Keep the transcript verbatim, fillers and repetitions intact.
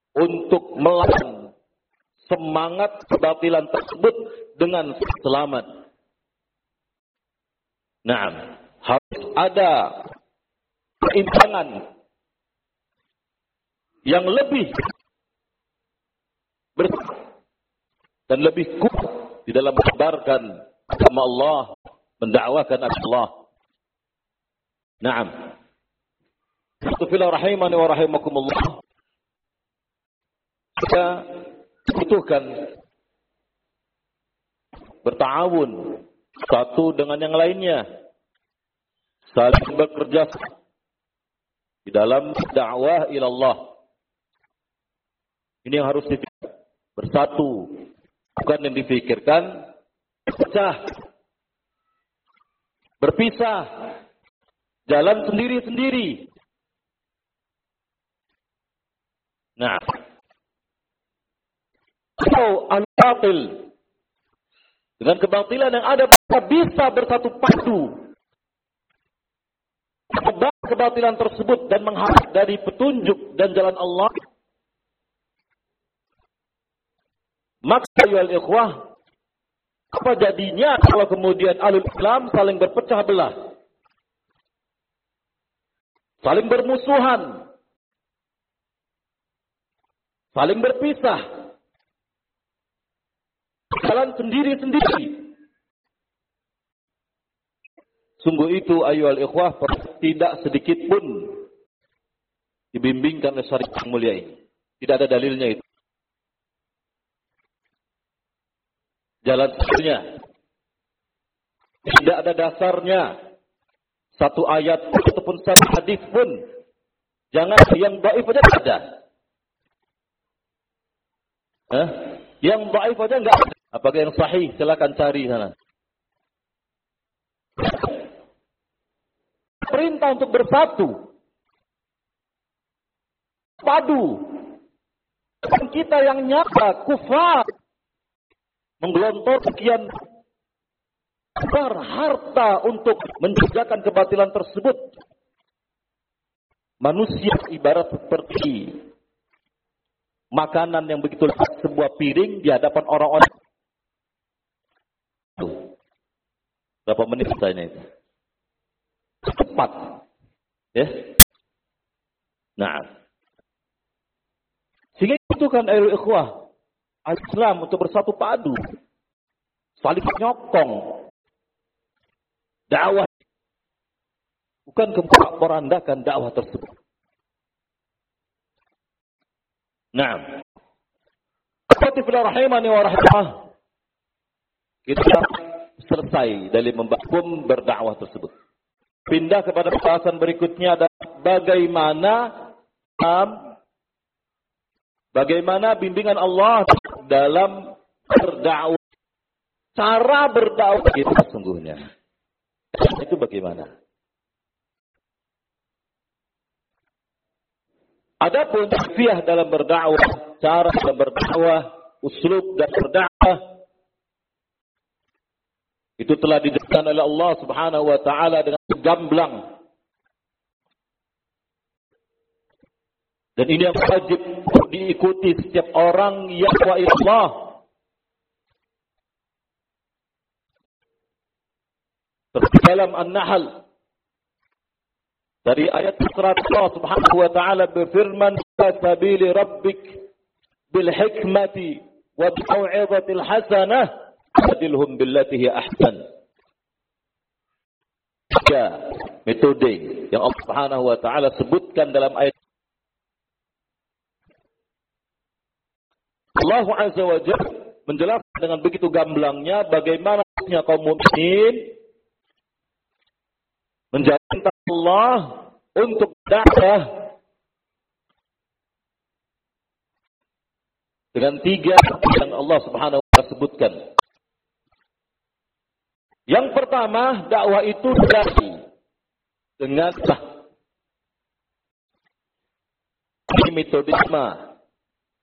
untuk melawan semangat kebatilan tersebut dengan selamat. Nah, harus ada keimbangan yang lebih bersih dan lebih kuat di dalam menyebarkan agama Allah, mendakwakan Allah. Naam. Astagfirullah rahimani wa rahimakumullah. Kita butuhkan bertawun satu dengan yang lainnya, saling bekerja di dalam dakwah ila Allah. Ini yang harus dipikirkan, bersatu, bukan yang dipikirkan pecah, berpisah, jalan sendiri-sendiri. Nah, atau al-batil dengan kebatilan yang ada bisa bersatu padu, sebab kebatilan tersebut dan mengharap dari petunjuk dan jalan Allah. Maka ayuhal ikhwah, apa jadinya kalau kemudian ahlul Islam saling berpecah belah, saling bermusuhan, saling berpisah, jalan sendiri-sendiri? Sungguh itu ayuhal ikhwah tidak sedikit pun dibimbingkan oleh syariat yang mulia ini. Tidak ada dalilnya itu. Jalan satunya tidak ada dasarnya, satu ayat ataupun satu hadis pun. Jangan yang dhaif aja tidak ada. Hah? Yang dhaif aja enggak ada. Apakah yang sahih? Silakan cari sana. Perintah untuk bersatu, padu. Dan kita yang nyata kufar menggelontor sekian besar harta untuk menjajakan kebatilan tersebut. Manusia ibarat seperti makanan yang begitu lekat sebuah piring di hadapan orang-orang. Berapa menit selesainya itu? Cepat. Ya. Nah. Sehingga itu kan ahlul ikhwah Islam untuk bersatu padu, saling nyokong, dakwah, bukan keporak-porandakan dakwah tersebut. Nah, Alhamdulillah rahimani wa rahimah, kita selesai dari membakum berdakwah tersebut. Pindah kepada pembahasan berikutnya adalah bagaimana um, bagaimana bimbingan Allah dalam berdakwah, cara berdakwah kita sesungguhnya. Itu bagaimana? Adapun tafsir dalam berdakwah, cara dalam berdakwah, uslub dalam berdakwah, itu telah dijelaskan oleh Allah Subhanahu wa taala dengan gamblang. Dan ini yang wajib diikuti setiap orang yang wa ilallah. Dalam An-Nahl dari ayat seratus, Allah Subhanahu wa taala berfirman, "Sabili rabbik bil hikmati wa bil mau'izatil hasanah, wajadilhum billati hiya ahsan." Tiga metode yang Allah Subhanahu wa taala sebutkan dalam ayat. Allah Azza wa Jalla menjelaskan dengan begitu gamblangnya bagaimana kaum mukminin menjadi Allah untuk dakwah dengan tiga yang Allah Subhanahu wa taala sebutkan. Yang pertama, dakwah itu dari dengan ini metodisme.